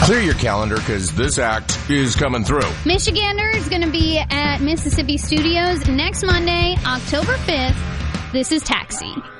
Clear your calendar because this act is coming through. Michigander is going to be at Mississippi Studios next Monday, October 5th. This is Taxi.